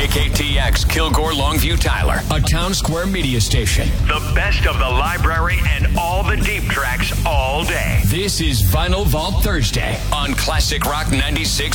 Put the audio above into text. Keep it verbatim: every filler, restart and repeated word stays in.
K T X, Kilgore, Longview, Tyler, a Town Square media station. The best of the library and all the deep tracks all day. This is Vinyl Vault Thursday on Classic Rock ninety-six